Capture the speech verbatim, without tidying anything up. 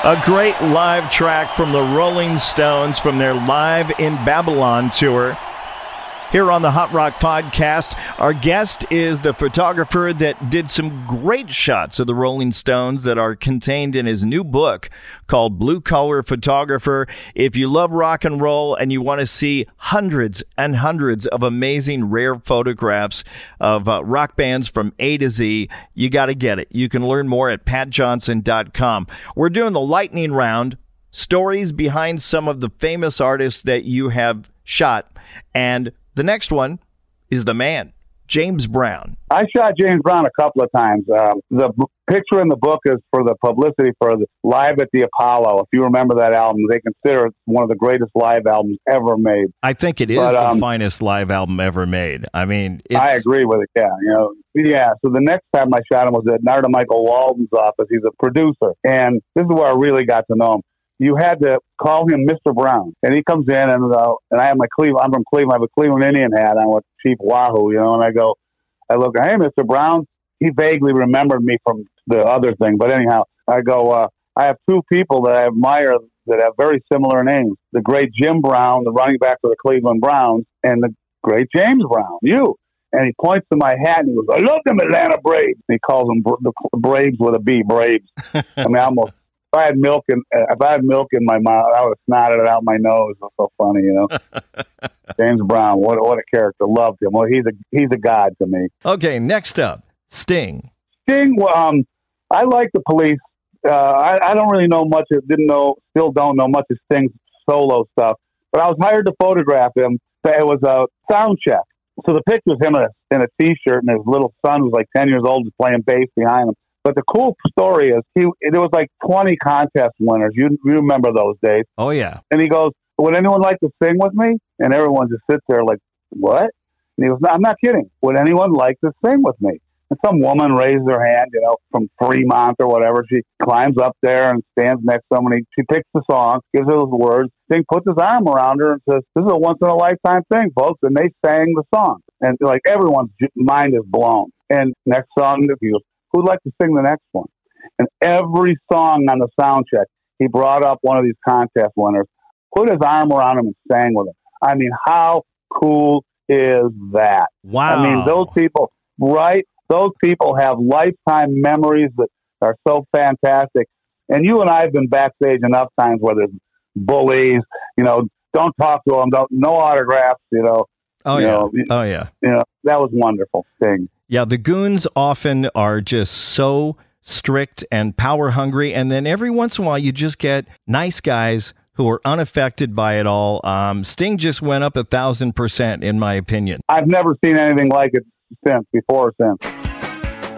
A great live track from the Rolling Stones from their Live in Babylon tour. Here on the Hot Rock Podcast, our guest is the photographer that did some great shots of the Rolling Stones that are contained in his new book called Blue Collar Photographer. If you love rock and roll and you want to see hundreds and hundreds of amazing rare photographs of uh, rock bands from A to Z, you got to get it. You can learn more at pat johnson dot com. We're doing the lightning round, stories behind some of the famous artists that you have shot, and the next one is the man, James Brown. I shot James Brown a couple of times. Um, the b- picture in the book is for the publicity for the Live at the Apollo. If you remember that album, they consider it one of the greatest live albums ever made. I think it is but, the um, finest live album ever made. I mean, it's... I agree with it. Yeah, you know, yeah. So the next time I shot him was at Narda Michael Walden's office. He's a producer, and this is where I really got to know him. You had to call him Mister Brown, and he comes in, and uh, and I have my Cleveland. I'm from Cleveland. I have a Cleveland Indian hat on with Chief Wahoo, you know. And I go, I look, hey, Mister Brown. He vaguely remembered me from the other thing, but anyhow, I go, uh, I have two people that I admire that have very similar names: the great Jim Brown, the running back for the Cleveland Browns, and the great James Brown. You. And he points to my hat and he goes, I love them Atlanta Braves. And he calls them the Braves with a B, Braves. I mean, I almost. If I had milk in, if I had milk in my mouth, I would have snotted it out my nose. It's so funny, you know. James Brown, what what a character! Loved him. Well, he's a he's a god to me. Okay, next up, Sting. Sting. Um, I like the Police. Uh, I, I don't really know much. Didn't know. Still don't know much of Sting's solo stuff. But I was hired to photograph him. It was a sound check. So the picture's him in a, in a t-shirt, and his little son, who's like ten years old, is playing bass behind him. But the cool story is, he there was like twenty contest winners. You, you remember those days. Oh, yeah. And he goes, would anyone like to sing with me? And everyone just sits there like, what? And he goes, no, I'm not kidding. Would anyone like to sing with me? And some woman raised her hand, you know, from Fremont or whatever. She climbs up there and stands next to somebody. She picks the song, gives her those words. Sting puts his arm around her and says, this is a once-in-a-lifetime thing, folks. And they sang the song. And like everyone's mind is blown. And next song, he goes, who'd like to sing the next one? And every song on the sound check, he brought up one of these contest winners, put his arm around him and sang with him. I mean, how cool is that? Wow. I mean, those people, right? Those people have lifetime memories that are so fantastic. And you and I have been backstage enough times where there's bullies, you know, don't talk to them, don't, no autographs, you know. Oh, you yeah. know, Oh, yeah. You know, that was wonderful thing. Yeah, the goons often are just so strict and power hungry, and then every once in a while you just get nice guys who are unaffected by it all. Um, Sting just went up a thousand percent, in my opinion. I've never seen anything like it since, before or since.